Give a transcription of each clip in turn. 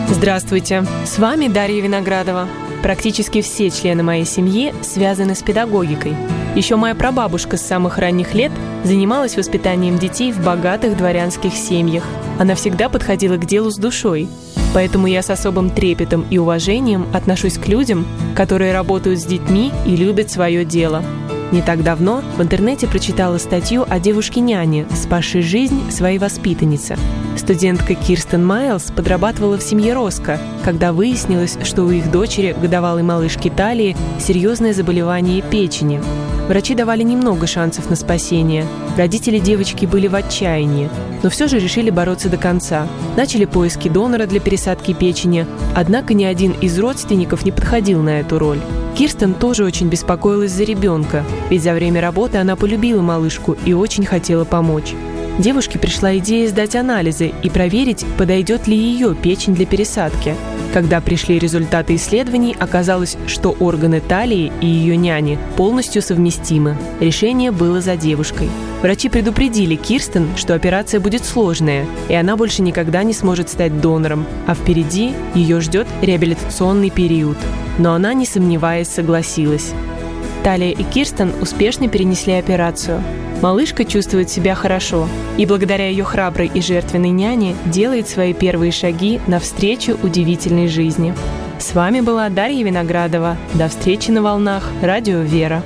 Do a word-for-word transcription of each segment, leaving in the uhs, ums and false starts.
Здравствуйте, с вами Дарья Виноградова. Практически все члены моей семьи связаны с педагогикой. Еще моя прабабушка с самых ранних лет занималась воспитанием детей в богатых дворянских семьях. Она всегда подходила к делу с душой. Поэтому я с особым трепетом и уважением отношусь к людям, которые работают с детьми и любят свое дело. Не так давно в интернете прочитала статью о девушке-няне, спасшей жизнь своей воспитаннице. Студентка Кирстен Майлз подрабатывала в семье Роско, когда выяснилось, что у их дочери, годовалой малышки Талии, серьезное заболевание печени. Врачи давали немного шансов на спасение. Родители девочки были в отчаянии, но все же решили бороться до конца. Начали поиски донора для пересадки печени, однако ни один из родственников не подходил на эту роль. Кирстен тоже очень беспокоилась за ребенка, ведь за время работы она полюбила малышку и очень хотела помочь. Девушке пришла идея сдать анализы и проверить, подойдет ли ее печень для пересадки. Когда пришли результаты исследований, оказалось, что органы Талии и ее няни полностью совместимы. Решение было за девушкой. Врачи предупредили Кирстен, что операция будет сложная, и она больше никогда не сможет стать донором, а впереди ее ждет реабилитационный период. Но она, не сомневаясь, согласилась. Талия и Кирстен успешно перенесли операцию. Малышка чувствует себя хорошо и благодаря ее храброй и жертвенной няне делает свои первые шаги навстречу удивительной жизни. С вами была Дарья Виноградова. До встречи на волнах Радио Вера.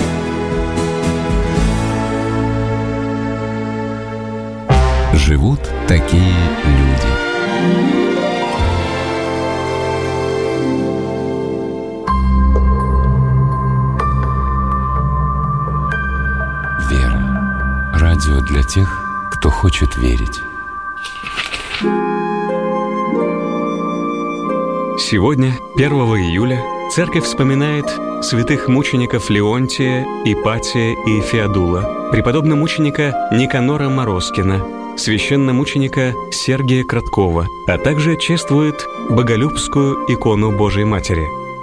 Живут такие люди. Радио для тех, кто хочет верить. Сегодня, первого июля, церковь вспоминает святых мучеников Леонтия, Ипатия и Феодула, преподобно-мученика Никанора Морозкина, священномученика Сергия Краткова, а также чествует боголюбскую икону Божией Матери.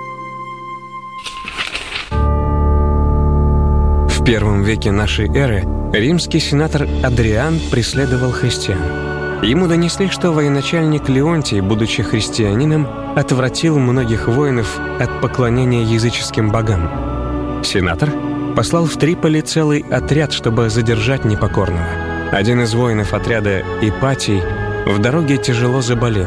В первом веке нашей эры римский сенатор Адриан преследовал христиан. Ему донесли, что военачальник Леонтий, будучи христианином, отвратил многих воинов от поклонения языческим богам. Сенатор послал в Триполи целый отряд, чтобы задержать непокорного. Один из воинов отряда, Ипатий, в дороге тяжело заболел.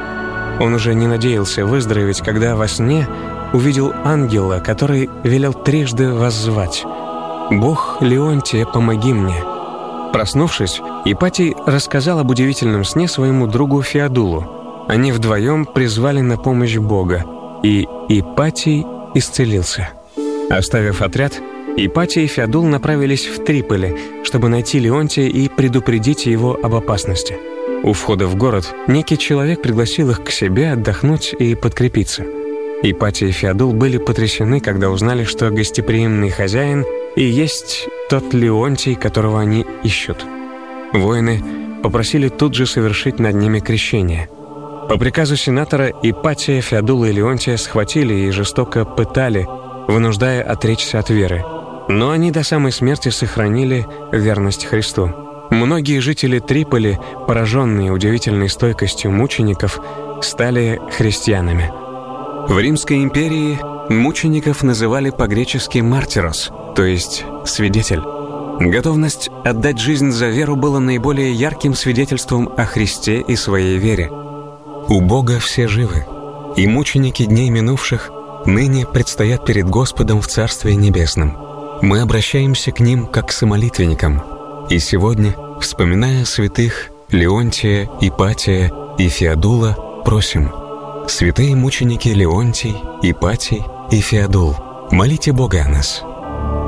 Он уже не надеялся выздороветь, когда во сне увидел ангела, который велел трижды воззвать: «Бог Леонтия, помоги мне». Проснувшись, Ипатий рассказал об удивительном сне своему другу Феодулу. Они вдвоем призвали на помощь Бога, и Ипатий исцелился. Оставив отряд, Ипатий и Феодул направились в Триполи, чтобы найти Леонтия и предупредить его об опасности. У входа в город некий человек пригласил их к себе отдохнуть и подкрепиться. Ипатий и Феодул были потрясены, когда узнали, что гостеприимный хозяин и есть тот Леонтий, которого они ищут. Воины попросили тут же совершить над ними крещение. По приказу сенатора Ипатия, Феодула и Леонтия схватили и жестоко пытали, вынуждая отречься от веры. Но они до самой смерти сохранили верность Христу. Многие жители Триполи, пораженные удивительной стойкостью мучеников, стали христианами. В Римской империи мучеников называли по-гречески «мартирос», то есть «свидетель». Готовность отдать жизнь за веру была наиболее ярким свидетельством о Христе и своей вере. У Бога все живы, и мученики дней минувших ныне предстоят перед Господом в Царстве Небесном. Мы обращаемся к ним как к самолитвенникам, и сегодня, вспоминая святых Леонтия, Ипатия и Феодула, просим: святые мученики Леонтий, Ипатий и Феодул, молите Бога о нас.